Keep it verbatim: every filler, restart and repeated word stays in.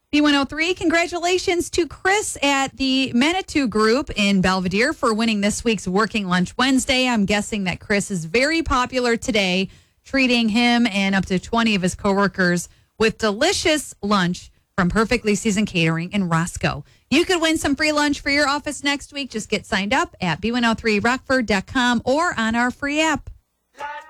B one oh three, congratulations to Chris at the Manitou Group in Belvedere for winning this week's Working Lunch Wednesday. I'm guessing that Chris is very popular today, treating him and up to twenty of his coworkers with delicious lunch from Perfectly Seasoned Catering in Roscoe. You could win some free lunch for your office next week. Just get signed up at B one oh three rockford dot com or on our free app.